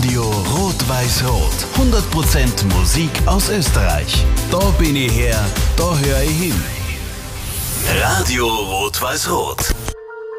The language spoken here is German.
Radio Rot-Weiß-Rot. 100% Musik aus Österreich. Da bin ich her, da höre ich hin. Radio Rot-Weiß-Rot.